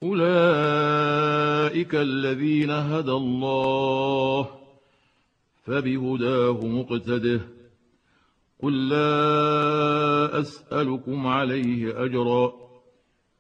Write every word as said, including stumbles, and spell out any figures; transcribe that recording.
أولئك الذين هدى الله فبهداه مقتده. قل لا أسألكم عليه أجرا